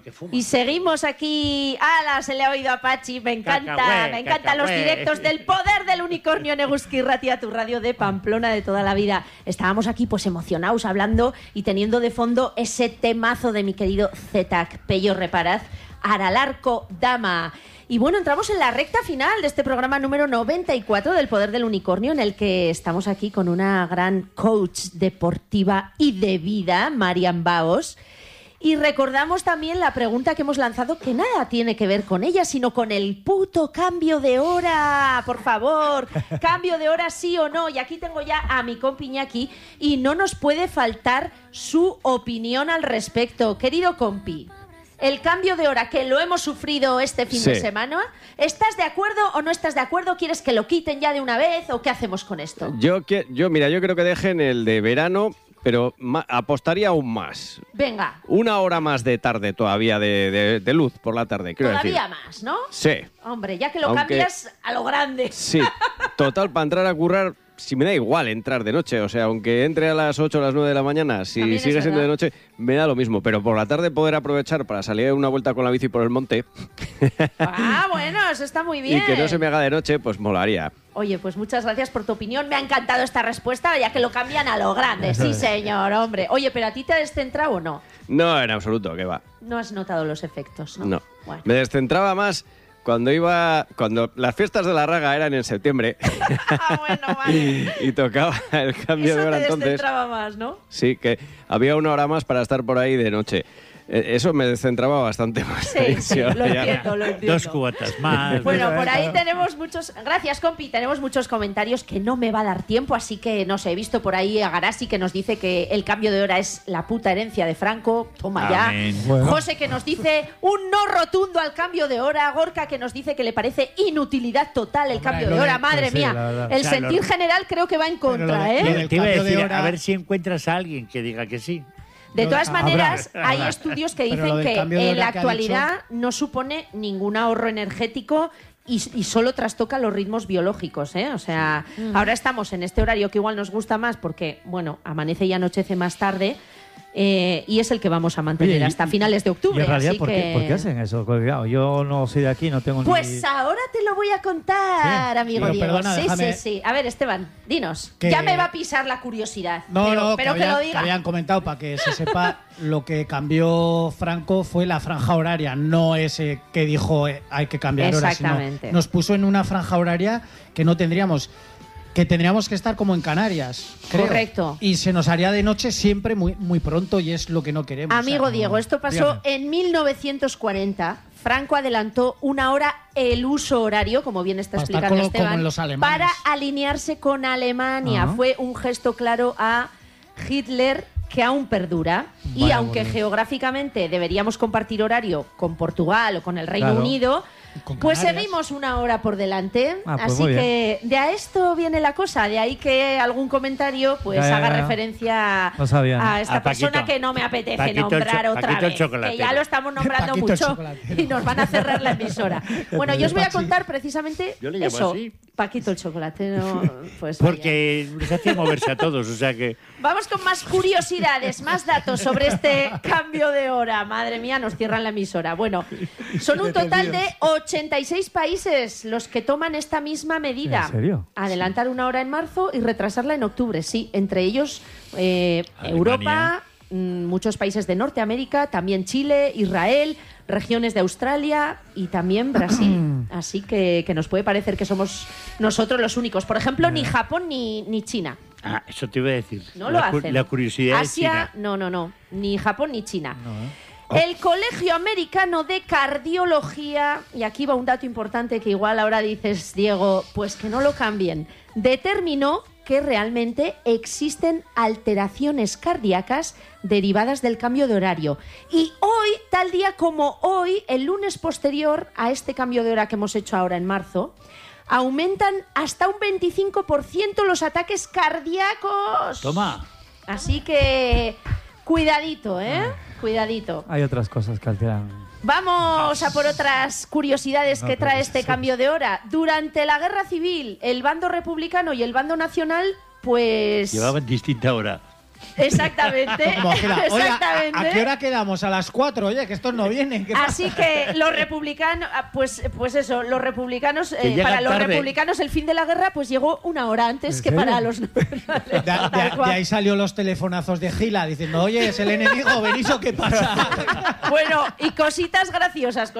que fuma. Y seguimos aquí. ¡Hala! Se le ha oído a Pachi. Me encanta. Me encantan los directos del poder del unicornio en Eguski Irratia, tu radio de Pamplona de toda la vida. Estábamos aquí pues emocionados hablando y teniendo de fondo ese temazo de mi querido Zetak, Pello Reparaz, Aralarko Dama. Y bueno, entramos en la recta final de este programa número 94 del Poder del Unicornio, en el que estamos aquí con una gran coach deportiva y de vida, Marian Baos. Y recordamos también la pregunta que hemos lanzado, que nada tiene que ver con ella, sino con el puto cambio de hora. Por favor, cambio de hora sí o no. Y aquí tengo ya a mi compi Iñaki y no nos puede faltar su opinión al respecto. Querido compi, el cambio de hora que lo hemos sufrido este fin de semana, ¿estás de acuerdo o no estás de acuerdo? ¿Quieres que lo quiten ya de una vez o qué hacemos con esto? Yo creo que dejen el de verano, pero apostaría aún más. Venga. 1 hora más de tarde todavía de luz por la tarde, quiero decir. Todavía más, ¿no? Sí. Hombre, ya que lo cambias a lo grande. Sí, total, para entrar a currar, si me da igual entrar de noche, o sea, aunque entre a las 8 o las 9 de la mañana, si también sigue siendo de noche, me da lo mismo, pero por la tarde poder aprovechar para salir una vuelta con la bici por el monte. Ah, bueno, eso está muy bien. Y que no se me haga de noche, pues molaría. Oye, pues muchas gracias por tu opinión. Me ha encantado esta respuesta, ya que lo cambian a lo grande. Sí, señor, hombre. Oye, ¿pero a ti te ha descentrado o no? No, en absoluto, que va. No has notado los efectos, ¿no? No. Bueno. Me descentraba más cuando las fiestas de la Raga eran en septiembre. Ah, bueno, vale. Y tocaba el cambio de hora Eso te entonces. descentraba más, ¿no? Sí, que había 1 hora más para estar por ahí de noche. Eso me descentraba bastante más. Sí, lo entiendo. 2 cuotas más. Bueno, por ahí tenemos muchos... Gracias, compi. Tenemos muchos comentarios que no me va a dar tiempo, así que, no sé, he visto por ahí a Garasi que nos dice que el cambio de hora es la puta herencia de Franco. Toma ya. Bueno. José que nos dice un no rotundo al cambio de hora. Gorka que nos dice que le parece inutilidad total el cambio de hora. Madre mía. El sentir general creo que va en contra, ¿eh? Te iba a decir, a ver si encuentras a alguien que diga que sí. De todas maneras, hay estudios que dicen que en la actualidad no supone ningún ahorro energético y solo trastoca los ritmos biológicos, ¿eh? O sea, ahora estamos en este horario que igual nos gusta más porque, bueno, amanece y anochece más tarde. Y es el que vamos a mantener hasta finales de octubre. ¿Y en realidad así por qué hacen eso? Porque claro, yo no soy de aquí, no tengo Pues ahora te lo voy a contar, amigo Pero, Diego. perdona, déjame... Sí. A ver, Esteban, dinos. Que... Ya me va a pisar la curiosidad. No, pero que lo diga. Que habían comentado, para que se sepa, lo que cambió Franco fue la franja horaria, no ese que dijo hay que cambiar horas. Exactamente. Nos puso en una franja horaria que no tendríamos... que tendríamos que estar como en Canarias, creo. Correcto. Y se nos haría de noche siempre muy, muy pronto y es lo que no queremos. Amigo Diego, esto pasó en 1940. Franco adelantó 1 hora el uso horario, como bien está explicando Esteban, para alinearse con Alemania. Fue un gesto claro a Hitler que aún perdura. Y aunque geográficamente deberíamos compartir horario con Portugal o con el Reino Unido, pues seguimos 1 hora por delante. Pues así que de a esto viene la cosa. De ahí que algún comentario pues haga referencia a esta persona que no me apetece nombrar otra vez. Que ya lo estamos nombrando mucho y nos van a cerrar la emisora. Bueno, yo os voy a contar precisamente eso. Así. Paquito el chocolate, ¿no? Pues porque les hacía moverse a todos, o sea que... Vamos con más curiosidades, más datos sobre este cambio de hora. Madre mía, nos cierran la emisora. Bueno, son un total de 86 países los que toman esta misma medida. ¿En serio? Adelantar 1 hora en marzo y retrasarla en octubre, sí. Entre ellos Europa, muchos países de Norteamérica, también Chile, Israel, regiones de Australia y también Brasil. Así que nos puede parecer que somos nosotros los únicos. Por ejemplo, ni Japón ni China. Ah, eso te iba a decir. No lo hacen. La curiosidad Asia, de China. No. Ni Japón ni China. El Colegio Americano de Cardiología, y aquí va un dato importante que igual ahora dices, Diego, pues que no lo cambien, determinó que realmente existen alteraciones cardíacas derivadas del cambio de horario. Y hoy, tal día como hoy, el lunes posterior a este cambio de hora que hemos hecho ahora en marzo, aumentan hasta un 25% los ataques cardíacos. Toma. Así que cuidadito, ¿eh? Cuidadito. Hay otras cosas que alteran. Vamos a por otras curiosidades que trae este cambio de hora. Durante la Guerra Civil, el bando republicano y el bando nacional, pues... llevaban distinta hora. Exactamente. ¿Cómo queda? Oye, Exactamente. ¿a qué hora quedamos? A las 4, oye, que estos no vienen. ¿Qué pasa? Así que los republicanos, pues eso, los republicanos, Que llegan para los tarde. republicanos el fin de la guerra pues llegó una hora antes ¿En que serio? para los De ahí salió los telefonazos de Gila diciendo, oye, es el enemigo, venís o qué pasa. Bueno, y cositas graciosas,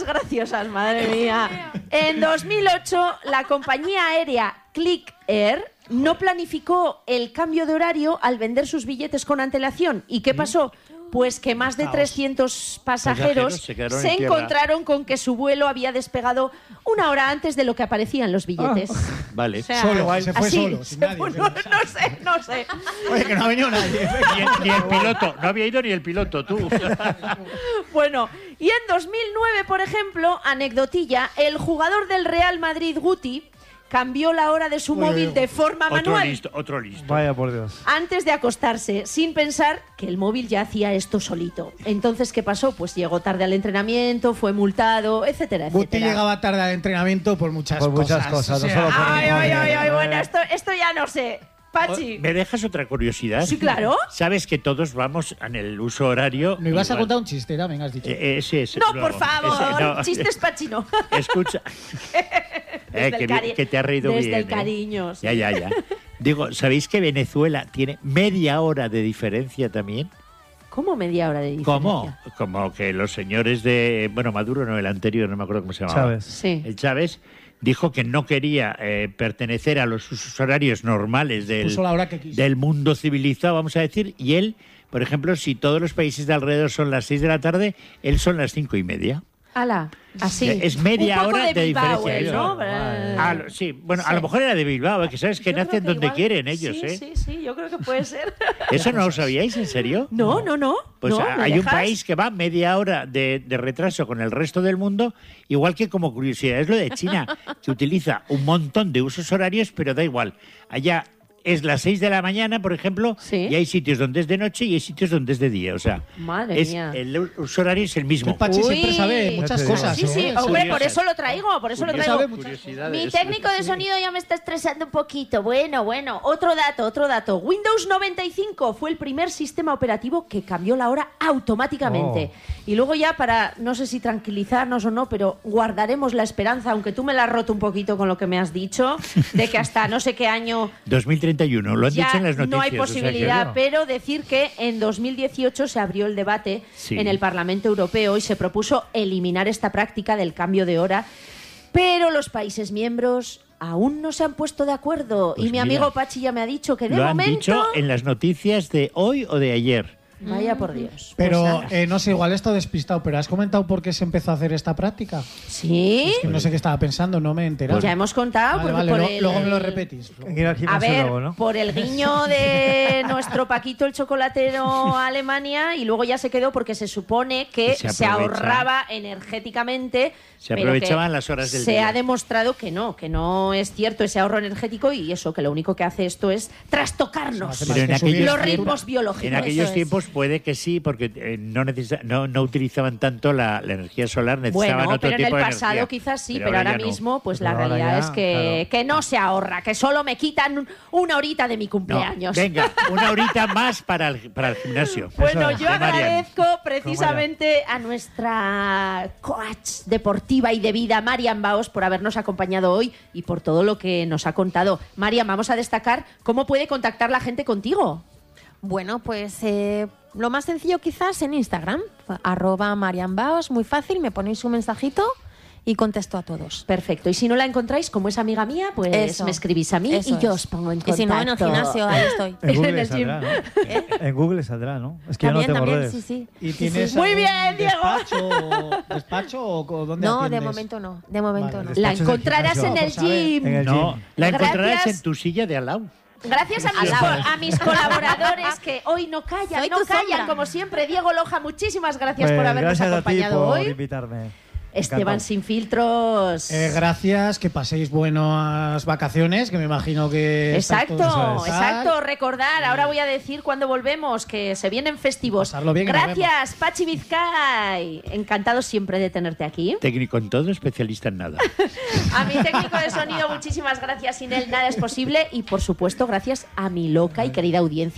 madre mía. En 2008, la compañía aérea Click Air no planificó el cambio de horario al vender sus billetes con antelación. ¿Y qué pasó? Pues que más de 300 pasajeros Se quedaron se en tierra. encontraron con que su vuelo había despegado una hora antes de lo que aparecían los billetes. Vale. O sea, Solo, se fue así, solo, sin nadie. no sé. Oye, que no ha venido nadie. Ni el piloto. No había ido ni el piloto, tú. Bueno, y en 2009, por ejemplo, anecdotilla, el jugador del Real Madrid, Guti, cambió la hora de su móvil de forma manual Otro listo. Vaya por Dios. antes de acostarse, sin pensar que el móvil ya hacía esto solito. Entonces, ¿qué pasó? Pues llegó tarde al entrenamiento, fue multado, etcétera, Guti etcétera. llegaba tarde al entrenamiento por muchas Por cosas. muchas cosas, o no sea, solo por Ay, bueno, esto ya no sé. Pachi. ¿Me dejas otra curiosidad? Sí, claro. Sabes que todos vamos en el uso horario. ¿No ibas a igual. contar un chiste, era? Venga, has dicho. Ese, No, luego. por favor, Ese, no. chistes Pachi no. Escucha. Desde que, el cari- que te ha reído desde bien. el cariño, sí. Ya. Digo, ¿sabéis que Venezuela tiene media hora de diferencia también? ¿Cómo media hora de diferencia? ¿Cómo? Como que los señores de... Bueno, Maduro no, el anterior, no me acuerdo cómo se llamaba. Chávez. Sí. El Chávez dijo que no quería pertenecer a los usos horarios normales Puso la hora que quiso. del mundo civilizado, vamos a decir, y él, por ejemplo, si todos los países de alrededor son las 6 de la tarde, él son las 5:30. Ala, así. Es media Un poco hora de Bilbao, diferencia, ¿no? Vale. Sí, bueno, a Sí. lo mejor era de Bilbao, que sabes que Yo creo nacen donde igual- quieren ellos, sí, Sí, yo creo que puede ser. ¿Eso no lo sabíais, en serio? No. Pues No, ¿me hay un dejas? país que va media hora de retraso con el resto del mundo, igual que como curiosidad es lo de China, que utiliza un montón de usos horarios, pero da igual. Allá es las 6 de la mañana, por ejemplo, Sí. y hay sitios donde es de noche y hay sitios donde es de día. O sea, Madre mía. el uso horario es el mismo. El Pachi siempre Uy. sabe muchas Ya te cosas. Sí, sí, ¿eh? hombre, Curiosas. por eso lo traigo, Sabe traigo. muchas Curiosidades. Mi técnico de sonido ya me está estresando un poquito. Bueno. Otro dato. Windows 95 fue el primer sistema operativo que cambió la hora automáticamente. Y luego ya para, no sé si tranquilizarnos o no, pero guardaremos la esperanza, aunque tú me la has roto un poquito con lo que me has dicho, de que hasta no sé qué año 2031, lo han ya dicho en las noticias. no hay o sea que- posibilidad, pero decir que en 2018 se abrió el debate Sí. en el Parlamento Europeo y se propuso eliminar esta práctica del cambio de hora, pero los países miembros aún no se han puesto de acuerdo. Pues y mi mira, amigo Pachi ya me ha dicho que de Lo han momento... dicho en las noticias de hoy o de ayer. Vaya por Dios. Pero, Pues nada. no sé, igual he estado despistado, pero ¿has comentado por qué se empezó a hacer esta práctica? ¿Sí? Es que no sé qué estaba pensando, no me he enterado. Pues ya hemos contado. Vale, porque vale, por el- luego me lo repetís. Hay que ir al A gimnasio ver, luego, ¿no? por el guiño de nuestro Paquito el chocolatero a Alemania y luego ya se quedó porque se supone que Que se se aprovecha. ahorraba energéticamente. Se pero aprovechaban que las horas del se día. ha demostrado que no es cierto ese ahorro energético y eso, que lo único que hace esto es trastocarnos Se hace Pero en más que subir aquellos los la ritmos factura. biológicos. En aquellos Eso es. tiempos puede que sí, porque no utilizaban tanto la energía solar, necesitaban Bueno, otro pero en el tipo de pasado energía. quizás sí, pero ahora ya no. mismo pues la Pero ahora realidad ya, es que no se ahorra, que solo me quitan una horita de mi No, cumpleaños. venga, una horita más para el gimnasio. Bueno, Eso, yo de Marian. agradezco precisamente a nuestra coach deportiva y de vida, Marian Baos, por habernos acompañado hoy y por todo lo que nos ha contado. Marian, vamos a destacar cómo puede contactar la gente contigo. Bueno, pues lo más sencillo quizás en Instagram, @marianbaos, muy fácil, me ponéis un mensajito y contesto a todos. Perfecto. Y si no la encontráis, como es amiga mía, pues Eso. me escribís a mí Eso y yo es. os pongo en Y contacto. si no, en el gimnasio, ahí estoy. En En Google el saldrá, gym. ¿no? En Google saldrá, ¿no? Es que yo no También, tengo también, redes. sí, sí. ¿Y Sí, tienes sí. Muy algún bien, Diego. ¿Despacho o dónde No, de atiendes? momento no, de momento Vale, no. desde- La Despachos del encontrarás en gimnasio. el Vamos a ver. gym. En el No, gym. la encontrarás Gracias. en tu silla de al lado. Gracias a mis colaboradores que hoy no callan, Soy no tu callan, sombra. como siempre. Diego Loja, muchísimas gracias Pues por habernos gracias a ti acompañado por hoy. invitarme. Esteban Encantado. Sin Filtros. Gracias, que paséis buenas vacaciones, que me imagino que... estáis Exacto, todos tal. exacto. Recordar, ahora voy a decir cuando volvemos, que se vienen festivos. Pasarlo bien, que nos Gracias, Pachi Vizcay. Encantado siempre de tenerte aquí. Técnico en todo, especialista en nada. A mi técnico de sonido, muchísimas gracias. Sin él nada es posible. Y por supuesto, gracias a mi loca y querida audiencia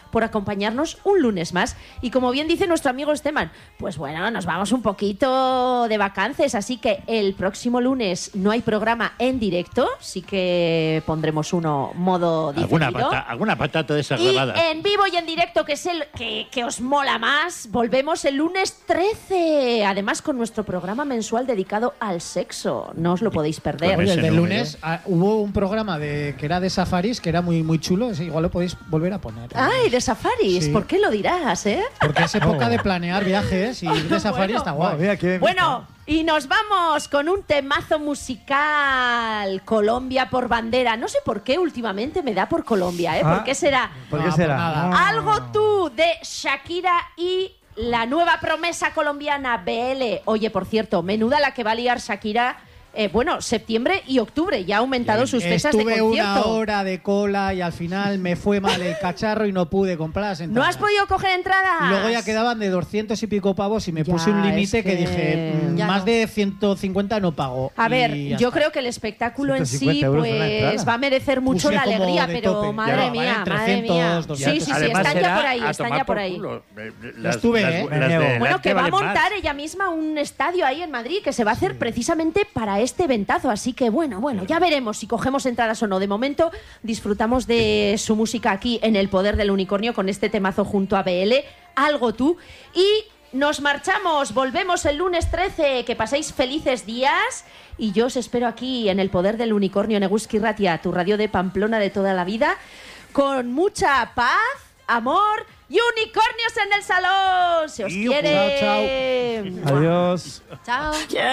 por acompañarnos un lunes más. Y como bien dice nuestro amigo Esteban, pues bueno, nos vamos un poquito de vacances, así que el próximo lunes no hay programa en directo, sí que pondremos uno modo diferido. Alguna patata de esas Y grabadas. en vivo y en directo, que es el que os mola más, volvemos el lunes 13. Además, con nuestro programa mensual dedicado al sexo. No os lo podéis perder. Con Oye, ese el de número. lunes hubo un programa que era de safaris, que era muy, muy chulo. Ese igual lo podéis volver a poner. Ay, de safaris. Sí. ¿Por qué lo dirás, Porque es época de planear viajes y ir de safari Bueno. está guay. Mira, qué bien Bueno, y nos vamos con un temazo musical. Colombia por bandera. No sé por qué últimamente me da por Colombia, ¿eh? Ah. ¿Por qué será? ¿Por qué No, será? por nada. No. Algo tú, de Shakira y la nueva promesa colombiana, BL. Oye, por cierto, menuda la que va a liar Shakira. Bueno, septiembre y octubre. Ya ha aumentado sus fechas de Estuve concierto. una hora de cola y al final me fue mal el cacharro y no pude comprar las ¿No entradas. has podido coger entradas? Y luego ya quedaban de 200 y pico pavos y me Ya, puse un es límite que que- dije, Ya más no. de 150 no pago. A Y ver, ya yo está. creo que el espectáculo en sí 150 euros una pues entrada. va a merecer mucho Puse la como alegría, de pero tope. madre Ya, mía, valen madre mía. 300, Sí, sí, sí, Además están ya será por ahí, a están tomar ya por por ahí. culo. Estuve, me niego. Bueno, que va a valen más. montar ella misma un estadio ahí en Madrid que se va a hacer precisamente para este eventazo. Así que bueno, ya veremos si cogemos entradas o no. De momento disfrutamos de su música aquí en El Poder del Unicornio con este temazo junto a BL, Algo tú. Y nos marchamos, volvemos el lunes 13. Que paséis felices días. Y yo os espero aquí en El Poder del Unicornio, en Eguski Ratia, tu radio de Pamplona de toda la vida, con mucha paz, amor y unicornios en el salón. Se os Yujú. quiere. Chao, Adiós. Chao.